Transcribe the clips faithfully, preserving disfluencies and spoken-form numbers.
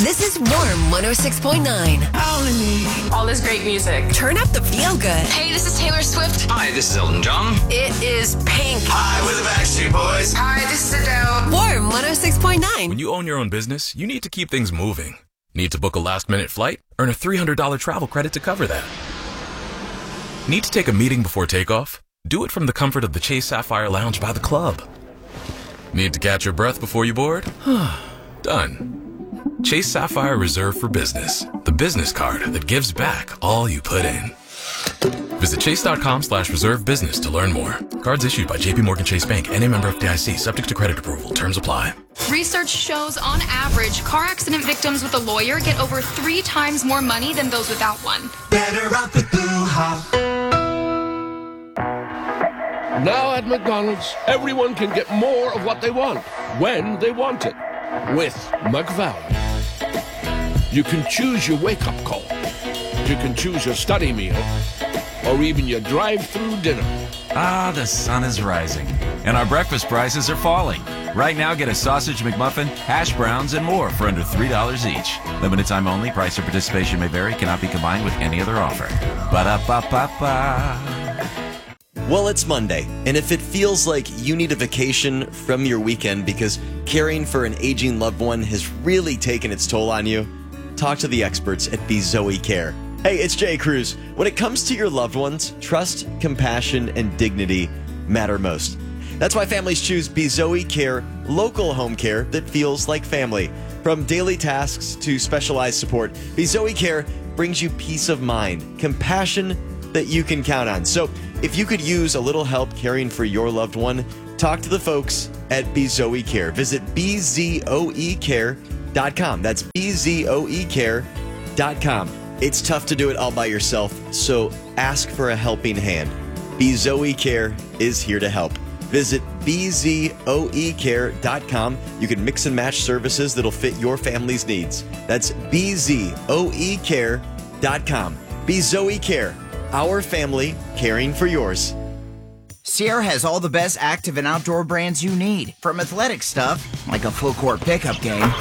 This is Warm one oh six point nine. All this great music. Turn up the feel good. Hey, this is Taylor Swift. Hi, this is Elton John. It is Pink. Hi, we're the Backstreet Boys. Hi, this is Adele. Warm one oh six point nine. When you own your own business, you need to keep things moving. Need to book a last-minute flight? Earn a three hundred dollars travel credit to cover that. Need to take a meeting before takeoff? Do it from the comfort of the Chase Sapphire Lounge by the club. Need to catch your breath before you board? Done. Chase Sapphire Reserve for Business, the business card that gives back all you put in. Visit chase.com slash reserve business to learn more. Cards issued by J P Morgan Chase Bank and a member F D I C, subject to credit approval. Terms apply. Research shows, on average, car accident victims with a lawyer get over three times more money than those without one. Better off with Blue Hop. Now at McDonald's, everyone can get more of what they want, when they want it, with McValue. You can choose your wake-up call. You can choose your study meal, or even your drive-through dinner. Ah, the sun is rising, and our breakfast prices are falling. Right now, get a sausage McMuffin, hash browns, and more for under three dollars each. Limited time only. Price or participation may vary. Cannot be combined with any other offer. Ba-da-ba-ba-ba. Well, it's Monday, and if it feels like you need a vacation from your weekend because caring for an aging loved one has really taken its toll on you, talk to the experts at Bezoe Care. Hey, it's Jay Cruz. When it comes to your loved ones, trust, compassion, and dignity matter most. That's why families choose Bezoe Care, local home care that feels like family. From daily tasks to specialized support, Bezoe Care brings you peace of mind, compassion that you can count on. So if you could use a little help caring for your loved one, talk to the folks at Bezoe Care. Visit B Z O E care dot com. That's B Z O E care dot com. It's tough to do it all by yourself, so ask for a helping hand. Bezoe Care is here to help. Visit B Z O E care dot com. You can mix and match services that'll fit your family's needs. That's B Z O E care dot com. Bezoe Care. Our family caring for yours. Sierra has all the best active and outdoor brands you need. From athletic stuff, like a full court pickup game,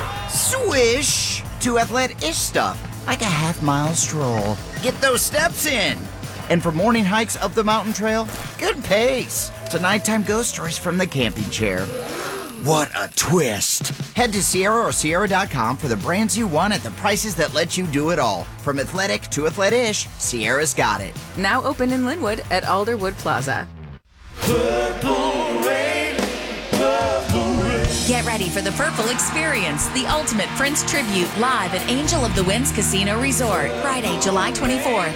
swish, to athlete-ish stuff, like a half mile stroll. Get those steps in. And for morning hikes up the mountain trail, good pace. To nighttime ghost stories from the camping chair. What a twist. Head to Sierra or Sierra dot com for the brands you want at the prices that let you do it all. From athletic to athlete-ish, Sierra's got it. Now open in Linwood at Alderwood Plaza. Purple Rain, Purple Rain. Get ready for the Purple Experience, the ultimate Prince tribute, live at Angel of the Winds Casino Resort, Friday, July twenty-fourth.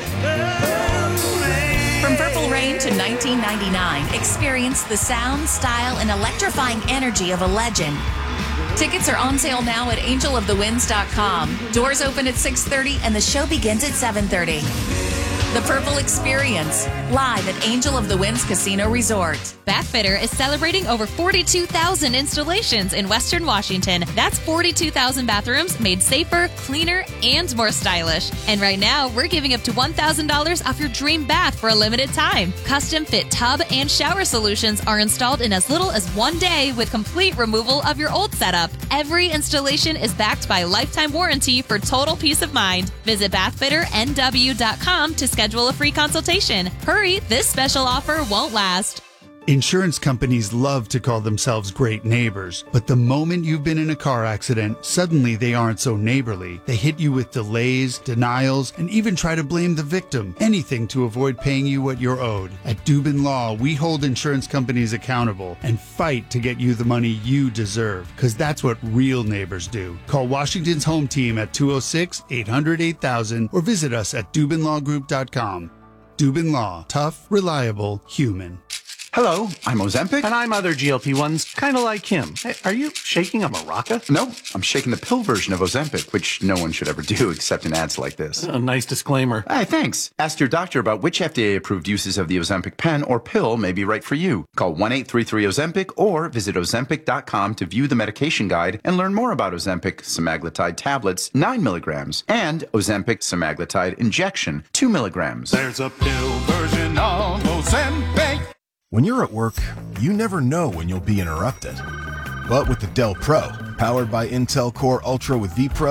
From Purple Rain to nineteen ninety-nine, experience the sound, style, and electrifying energy of a legend. Tickets are on sale now at angel of the winds dot com. Doors open at six thirty and the show begins at seven thirty. The Purple Experience, live at Angel of the Winds Casino Resort. Bathfitter is celebrating over forty-two thousand installations in Western Washington. That's forty-two thousand bathrooms made safer, cleaner, and more stylish. And right now, we're giving up to one thousand dollars off your dream bath for a limited time. Custom fit tub and shower solutions are installed in as little as one day with complete removal of your old setup. Every installation is backed by a lifetime warranty for total peace of mind. Visit bathfitter N W dot com to schedule a free consultation. Hurry, this special offer won't last. Insurance companies love to call themselves great neighbors, but the moment you've been in a car accident, suddenly they aren't so neighborly. They hit you with delays, denials, and even try to blame the victim. Anything to avoid paying you what you're owed. At Dubin Law, we hold insurance companies accountable and fight to get you the money you deserve, because that's what real neighbors do. Call Washington's Home Team at two oh six, eight hundred, eight thousand or visit us at dubin law group dot com. Dubin Law. Tough, reliable, human. Hello, I'm Ozempic. And I'm other G L P ones, kind of like him. Hey, are you shaking a maraca? No, I'm shaking the pill version of Ozempic, which no one should ever do except in ads like this. A nice disclaimer. Hey, thanks. Ask your doctor about which F D A-approved uses of the Ozempic pen or pill may be right for you. Call one eight three three Ozempic or visit ozempic dot com to view the medication guide and learn more about Ozempic semaglutide tablets, nine milligrams, and Ozempic semaglutide injection, two milligrams. There's a pill version of Ozempic. When you're at work, you never know when you'll be interrupted. But with the Dell Pro, powered by Intel Core Ultra with vPro,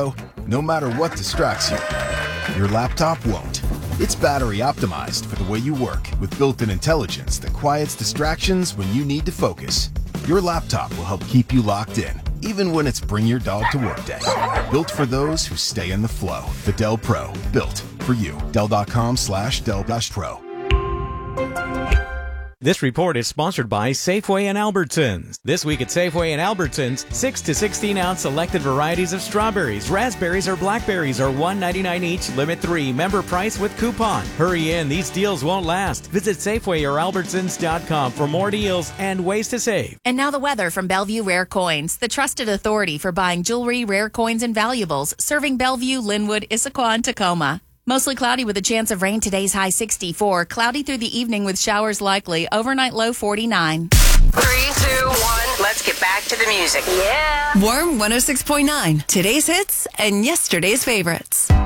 no matter what distracts you. Your laptop won't. It's battery optimized for the way you work with built-in intelligence that quiets distractions when you need to focus. Your laptop will help keep you locked in, even when it's bring your dog to work day. Built for those who stay in the flow. The Dell Pro, built for you. Dell.com slash Dell Pro. This report is sponsored by Safeway and Albertsons. This week at Safeway and Albertsons, six to sixteen ounce selected varieties of strawberries, raspberries, or blackberries are one ninety-nine each, limit three, member price with coupon. Hurry in, these deals won't last. Visit Safeway or Albertsons dot com for more deals and ways to save. And now the weather from Bellevue Rare Coins, the trusted authority for buying jewelry, rare coins, and valuables, serving Bellevue, Linwood, Issaquah, and Tacoma. Mostly cloudy with a chance of rain. Today's high sixty-four. Cloudy through the evening with showers likely. Overnight low forty-nine. Three, two, one. Let's get back to the music. Yeah. Warm one oh six point nine. Today's hits and yesterday's favorites.